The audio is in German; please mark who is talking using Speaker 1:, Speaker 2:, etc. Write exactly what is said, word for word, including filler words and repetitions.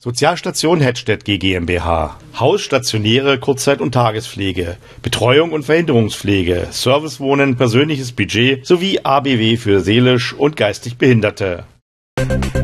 Speaker 1: Sozialstation Hettstedt GmbH. Haus, stationäre Kurzzeit- und Tagespflege, Betreuung und Verhinderungspflege, Servicewohnen, persönliches Budget sowie A B W für seelisch und geistig Behinderte.